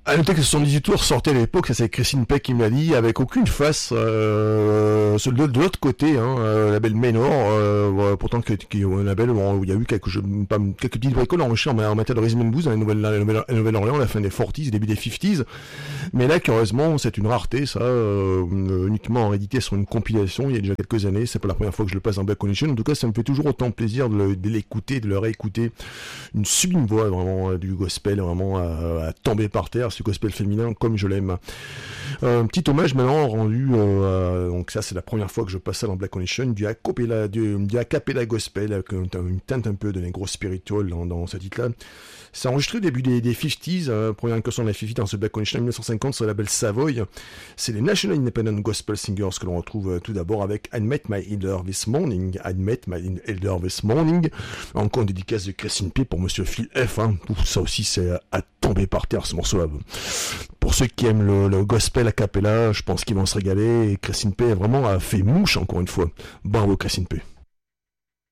À noter que 78 tours sortait à l'époque, ça c'est Christine Peck qui me l'a dit, avec aucune face de l'autre côté, label Menor, pourtant un label où il y a eu quelques petites bricoles enrichies en matière de rhythm and blues dans la Nouvelle-Orléans, la fin des 40s, début des 50s, mais là curieusement c'est une rareté, ça, uniquement réédité sur une compilation il y a déjà quelques années, c'est pas la première fois que je le passe en Black Condition, en tout cas ça me fait toujours autant plaisir de l'écouter, de le réécouter, une sublime voix vraiment du gospel, vraiment à tomber par terre, ce gospel féminin comme je l'aime. Petit hommage maintenant rendu, donc ça c'est la première fois que je passe ça dans Black Condition, du a cappella gospel, avec une teinte un peu de negro spiritual dans ce titre-là. C'est enregistré au début des 50s, première incursion de la 50 dans ce Black Condition en 1950 sur le label Savoy. C'est les National Independent Gospel Singers que l'on retrouve tout d'abord avec I Met My Elder This Morning, encore une dédicace de Christine P pour Monsieur Phil F, ça aussi c'est à tomber par terre ce morceau-là. Pour ceux qui aiment le gospel a cappella, je pense qu'ils vont se régaler, et Christine P vraiment a fait mouche encore une fois. Bravo Christine P.